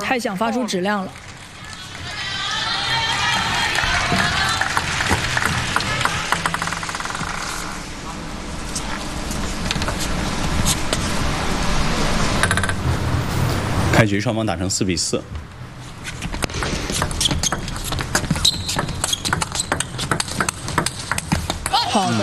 太想发出质量了。 开局双方打成4比4。 好的。